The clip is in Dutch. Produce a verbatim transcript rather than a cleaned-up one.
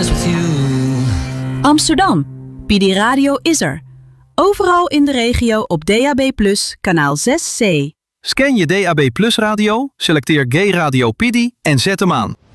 paradise with you. Amsterdam. P D Radio is er. Overal in de regio op D A B plus, kanaal zes C. Scan je D A B Plus radio, selecteer Gay Radio P D en zet hem aan.